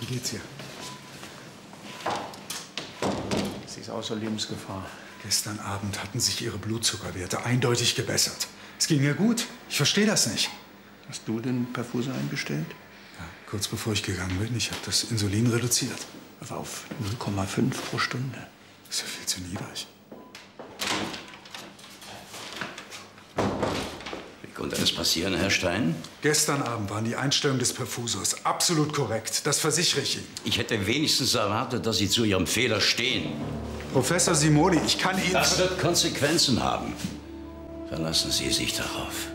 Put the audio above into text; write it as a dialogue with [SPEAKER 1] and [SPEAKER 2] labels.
[SPEAKER 1] Wie geht's ihr?
[SPEAKER 2] Sie ist außer Lebensgefahr.
[SPEAKER 1] Gestern Abend hatten sich ihre Blutzuckerwerte eindeutig gebessert. Es ging ihr gut. Ich verstehe das nicht.
[SPEAKER 2] Hast du den Perfuser eingestellt?
[SPEAKER 1] Ja, kurz bevor ich gegangen bin, ich habe das Insulin reduziert.
[SPEAKER 2] Also auf 0,5 pro Stunde.
[SPEAKER 1] Das ist ja viel zu niedrig.
[SPEAKER 3] Wie konnte das passieren, Herr Stein?
[SPEAKER 1] Gestern Abend waren die Einstellungen des Perfusors absolut korrekt. Das versichere ich Ihnen.
[SPEAKER 3] Ich hätte wenigstens erwartet, dass Sie zu Ihrem Fehler stehen.
[SPEAKER 1] Professor Simoni, ich kann Ihnen...
[SPEAKER 3] Das wird Konsequenzen haben. Verlassen Sie sich darauf.